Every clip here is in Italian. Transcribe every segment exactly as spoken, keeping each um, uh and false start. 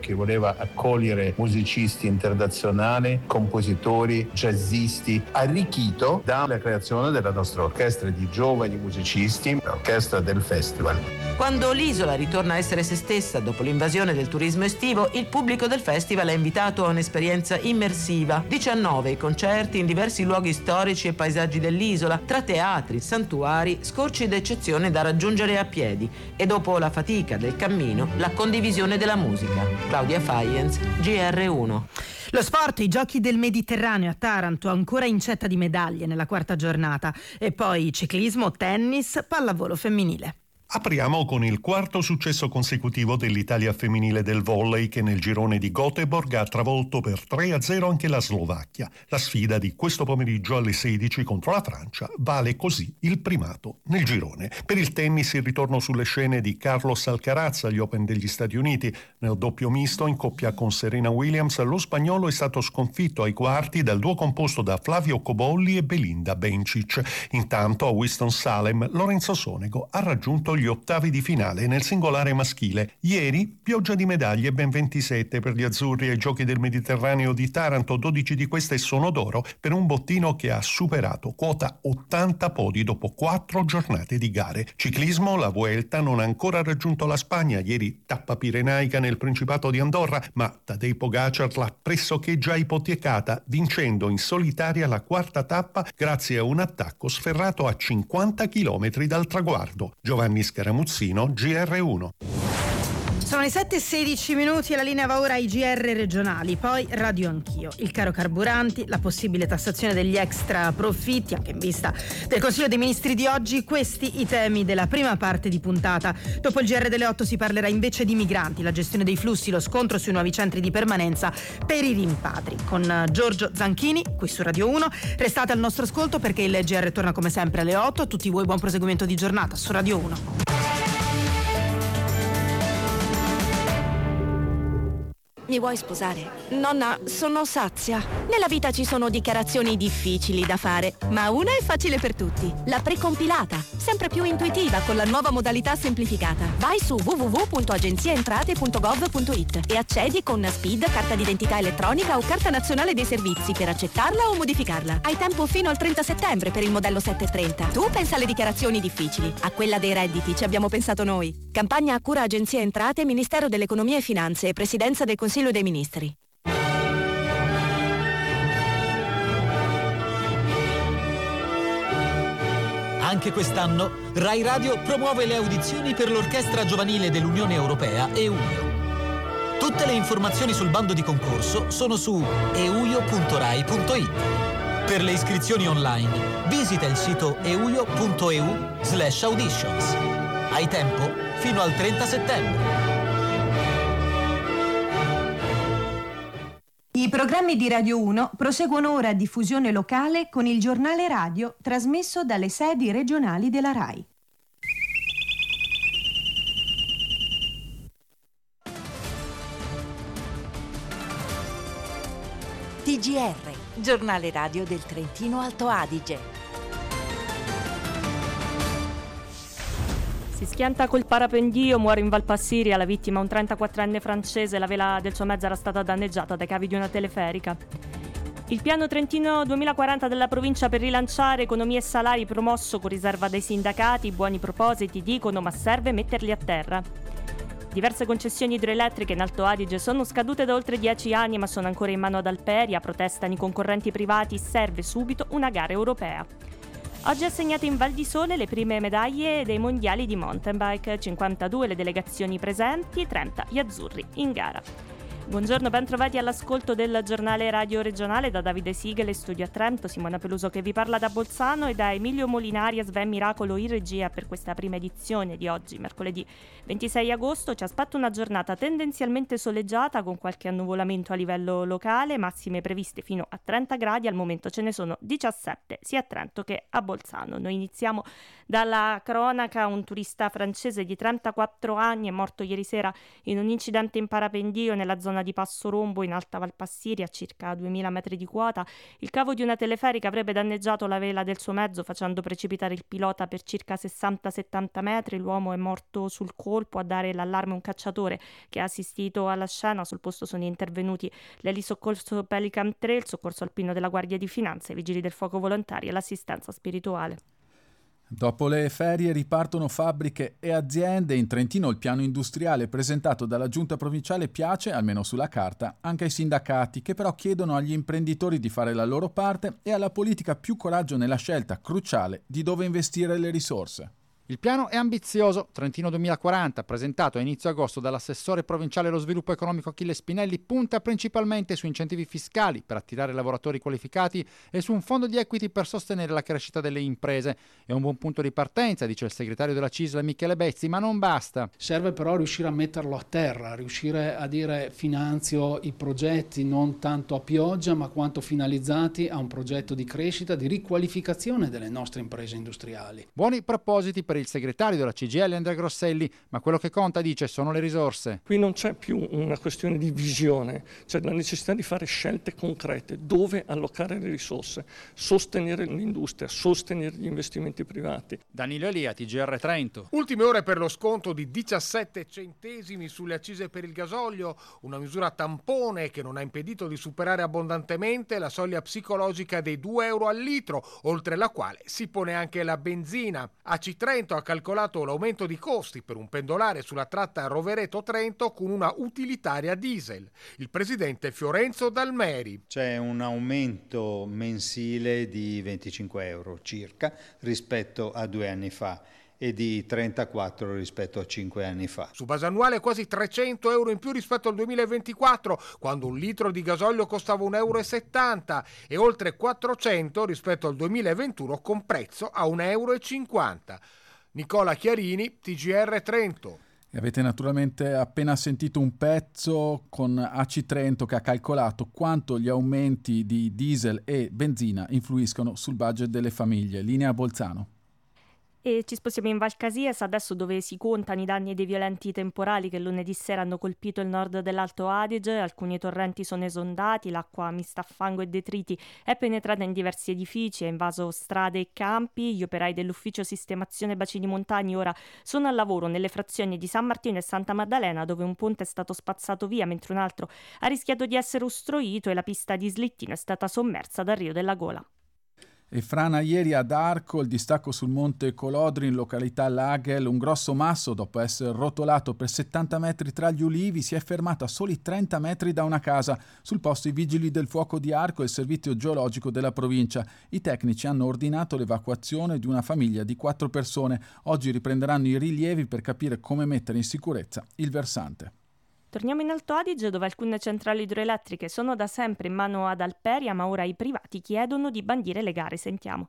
che voleva accogliere musicisti internazionali, compositori, jazzisti, arricchito dalla creazione della nostra orchestra di giovani musicisti, l'orchestra del festival. Quando l'isola ritorna a essere se stessa dopo l'invasione del turismo estivo, il pubblico del festival è invitato a un'esperienza immersiva. diciannove concerti in diversi luoghi storici e paesaggi dell'isola, tra teatri, santuari, scorci d'eccezione da raggiungere a piedi e dopo la fatica del cammino, la condivisione della musica. Claudia Faienz, G R uno. Lo sport, i giochi del Mediterraneo a Taranto, ancora incetta di medaglie nella quarta giornata, e poi ciclismo, tennis, pallavolo femminile. Apriamo con il quarto successo consecutivo dell'Italia femminile del volley, che nel girone di Göteborg ha travolto per tre a zero anche la Slovacchia. La sfida di questo pomeriggio alle sedici contro la Francia vale così il primato nel girone. Per il tennis il ritorno sulle scene di Carlos Alcaraz agli Open degli Stati Uniti. Nel doppio misto in coppia con Serena Williams lo spagnolo è stato sconfitto ai quarti dal duo composto da Flavio Cobolli e Belinda Bencic. Intanto a Winston-Salem Lorenzo Sonego ha raggiunto gli ottavi di finale nel singolare maschile. Ieri pioggia di medaglie, ben ventisette per gli azzurri ai Giochi del Mediterraneo di Taranto, dodici di queste sono d'oro, per un bottino che ha superato quota ottanta podi dopo quattro giornate di gare. Ciclismo, la Vuelta non ha ancora raggiunto la Spagna, ieri tappa pirenaica nel Principato di Andorra, ma Tadej Pogacar l'ha pressoché già ipotecata, vincendo in solitaria la quarta tappa grazie a un attacco sferrato a cinquanta chilometri dal traguardo. Giovanni Scaramuzzino, G R uno. Sono le sette e sedici minuti e la linea va ora ai G R regionali, poi Radio Anch'io, il caro carburanti, la possibile tassazione degli extra profitti, anche in vista del Consiglio dei Ministri di oggi. Questi i temi della prima parte di puntata. Dopo il G R delle otto si parlerà invece di migranti, la gestione dei flussi, lo scontro sui nuovi centri di permanenza per i rimpatri, con Giorgio Zanchini qui su Radio uno. Restate al nostro ascolto perché il G R torna come sempre alle otto. A tutti voi buon proseguimento di giornata su Radio uno. Mi vuoi sposare? Nonna, sono sazia. Nella vita ci sono dichiarazioni difficili da fare, ma una è facile per tutti. La precompilata, sempre più intuitiva con la nuova modalità semplificata. Vai su w w w punto agenziaentrate punto gov punto it e accedi con SPID, carta d'identità elettronica o carta nazionale dei servizi per accettarla o modificarla. Hai tempo fino al trenta settembre per il modello settecentotrenta. Tu pensa alle dichiarazioni difficili. A quella dei redditi ci abbiamo pensato noi. Campagna a cura Agenzia Entrate, Ministero dell'Economia e Finanze e Presidenza del Consiglio dei Ministri. Anche quest'anno Rai Radio promuove le audizioni per l'Orchestra Giovanile dell'Unione Europea EUIO. Tutte le informazioni sul bando di concorso sono su euio punto rai punto it. Per le iscrizioni online visita il sito euio punto e u slash auditions. Hai tempo fino al trenta settembre. I programmi di Radio uno proseguono ora a diffusione locale con il giornale radio trasmesso dalle sedi regionali della RAI. T G R, giornale radio del Trentino Alto Adige. Si schianta col parapendio, muore in Valpassiria la vittima, un trentaquattrenne francese. La vela del suo mezzo era stata danneggiata dai cavi di una teleferica. Il piano Trentino duemilaquaranta della provincia per rilanciare economia e salari promosso con riserva dai sindacati. Buoni propositi, dicono, ma serve metterli a terra. Diverse concessioni idroelettriche in Alto Adige sono scadute da oltre dieci anni ma sono ancora in mano ad Alperia. Protestano i concorrenti privati, serve subito una gara europea. Oggi assegnate in Val di Sole le prime medaglie dei mondiali di mountain bike, cinquantadue le delegazioni presenti, trenta gli azzurri in gara. Buongiorno, ben trovati all'ascolto del giornale radio regionale da Davide Sigel, studio a Trento, Simona Peluso che vi parla da Bolzano e da Emilio Molinari e Sven Miracolo in regia per questa prima edizione di oggi, mercoledì ventisei agosto. Ci aspetta una giornata tendenzialmente soleggiata con qualche annuvolamento a livello locale, massime previste fino a trenta gradi, al momento ce ne sono diciassette sia a Trento che a Bolzano. Noi iniziamo dalla cronaca. Un turista francese di trentaquattro anni è morto ieri sera in un incidente in parapendio nella zona zona di Passo Rombo in Alta Valpassiria a circa duemila metri di quota. Il cavo di una teleferica avrebbe danneggiato la vela del suo mezzo facendo precipitare il pilota per circa sessanta settanta metri. L'uomo è morto sul colpo. A dare l'allarme un cacciatore che ha assistito alla scena. Sul posto sono intervenuti l'elisoccorso Pelican tre, il soccorso alpino della Guardia di Finanza, i vigili del fuoco volontari e l'assistenza spirituale. Dopo le ferie ripartono fabbriche e aziende. In Trentino il piano industriale presentato dalla giunta provinciale piace, almeno sulla carta, anche ai sindacati, che però chiedono agli imprenditori di fare la loro parte e alla politica più coraggio nella scelta cruciale di dove investire le risorse. Il piano è ambizioso. Trentino duemilaquaranta, presentato a inizio agosto dall'assessore provinciale allo sviluppo economico Achille Spinelli, punta principalmente su incentivi fiscali per attirare lavoratori qualificati e su un fondo di equity per sostenere la crescita delle imprese. È un buon punto di partenza, dice il segretario della C I S L Michele Bezzi, ma non basta. Serve però riuscire a metterlo a terra, riuscire a dire finanzio i progetti non tanto a pioggia ma quanto finalizzati a un progetto di crescita, di riqualificazione delle nostre imprese industriali. Buoni propositi per il segretario della C G I L Andrea Grosselli, ma quello che conta, dice, sono le risorse. Qui non c'è più una questione di visione, c'è la necessità di fare scelte concrete, dove allocare le risorse, sostenere l'industria, sostenere gli investimenti privati. Danilo Elia, T G R Trento. Ultime ore per lo sconto di diciassette centesimi sulle accise per il gasolio, una misura tampone che non ha impedito di superare abbondantemente la soglia psicologica dei due euro al litro, oltre la quale si pone anche la benzina. A C Trento ha calcolato l'aumento di costi per un pendolare sulla tratta Rovereto-Trento con una utilitaria diesel. Il presidente Fiorenzo Dalmeri. C'è un aumento mensile di venticinque euro circa rispetto a due anni fa e di trentaquattro rispetto a cinque anni fa. Su base annuale quasi trecento euro in più rispetto al duemilaventiquattro, quando un litro di gasolio costava un euro e settanta e oltre quattrocento rispetto al duemilaventuno con prezzo a un euro e cinquanta. Nicola Chiarini, T G R Trento. E avete naturalmente appena sentito un pezzo con A C Trento che ha calcolato quanto gli aumenti di diesel e benzina influiscono sul budget delle famiglie. Linea Bolzano. E ci spostiamo in Val Casies, adesso, dove si contano i danni dei violenti temporali che lunedì sera hanno colpito il nord dell'Alto Adige. Alcuni torrenti sono esondati, l'acqua mista a fango e detriti è penetrata in diversi edifici, ha invaso strade e campi. Gli operai dell'ufficio sistemazione bacini montani ora sono al lavoro nelle frazioni di San Martino e Santa Maddalena, dove un ponte è stato spazzato via mentre un altro ha rischiato di essere ostruito e la pista di slittino è stata sommersa dal Rio della Gola. E frana ieri ad Arco, il distacco sul monte Colodri in località Laghel, un grosso masso dopo essere rotolato per settanta metri tra gli ulivi si è fermato a soli trenta metri da una casa. Sul posto i vigili del fuoco di Arco e il servizio geologico della provincia. I tecnici hanno ordinato l'evacuazione di una famiglia di quattro persone. Oggi riprenderanno i rilievi per capire come mettere in sicurezza il versante. Torniamo in Alto Adige, dove alcune centrali idroelettriche sono da sempre in mano ad Alperia, ma ora i privati chiedono di bandire le gare. Sentiamo.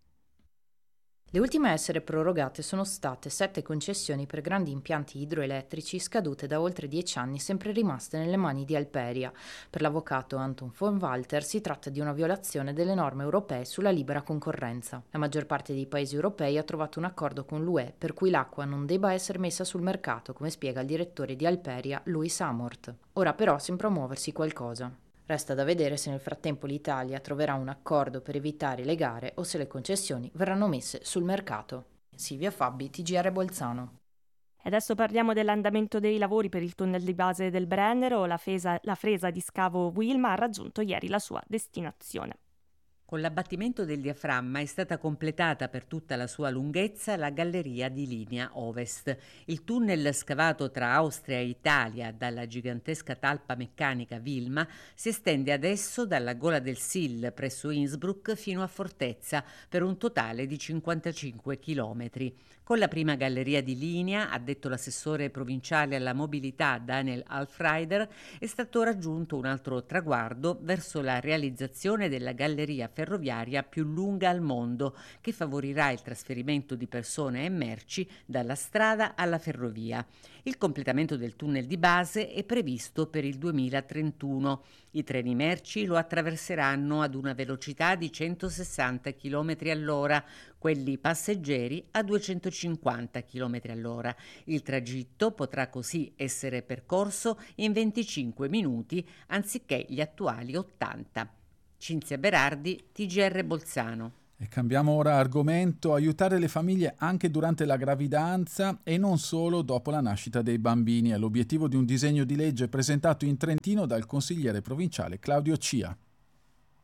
Le ultime a essere prorogate sono state sette concessioni per grandi impianti idroelettrici scadute da oltre dieci anni, sempre rimaste nelle mani di Alperia. Per l'avvocato Anton von Walter si tratta di una violazione delle norme europee sulla libera concorrenza. La maggior parte dei paesi europei ha trovato un accordo con l'U E per cui l'acqua non debba essere messa sul mercato, come spiega il direttore di Alperia, Louis Amort. Ora però sembra muoversi qualcosa. Resta da vedere se nel frattempo l'Italia troverà un accordo per evitare le gare o se le concessioni verranno messe sul mercato. Silvia Fabbi, T G R Bolzano. E adesso parliamo dell'andamento dei lavori per il tunnel di base del Brennero. La, fesa, la fresa di scavo Wilma ha raggiunto ieri la sua destinazione. Con l'abbattimento del diaframma è stata completata per tutta la sua lunghezza la galleria di linea ovest. Il tunnel scavato tra Austria e Italia dalla gigantesca talpa meccanica Wilma si estende adesso dalla gola del Sil presso Innsbruck fino a Fortezza per un totale di cinquantacinque chilometri. Con la prima galleria di linea, ha detto l'assessore provinciale alla mobilità Daniel Alfreider, è stato raggiunto un altro traguardo verso la realizzazione della galleria ferroviaria più lunga al mondo, che favorirà il trasferimento di persone e merci dalla strada alla ferrovia. Il completamento del tunnel di base è previsto per il duemilatrentuno. I treni merci lo attraverseranno ad una velocità di centosessanta chilometri all'ora, quelli passeggeri a duecentocinquanta chilometri all'ora. Il tragitto potrà così essere percorso in venticinque minuti anziché gli attuali ottanta. Cinzia Berardi, T G R Bolzano. E cambiamo ora argomento: aiutare le famiglie anche durante la gravidanza e non solo dopo la nascita dei bambini. È l'obiettivo di un disegno di legge presentato in Trentino dal consigliere provinciale Claudio Cia.